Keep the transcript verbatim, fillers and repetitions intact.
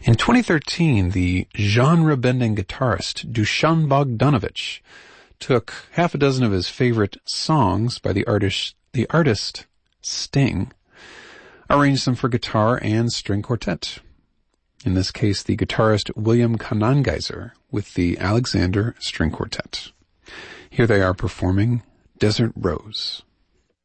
In twenty thirteen, the genre-bending guitarist Dusan Bogdanovic took half a dozen of his favorite songs by the artist, the artist Sting, arranged them for guitar and string quartet. In this case, the guitarist William Kanangeiser with the Alexander String Quartet. Here they are performing Desert Rose.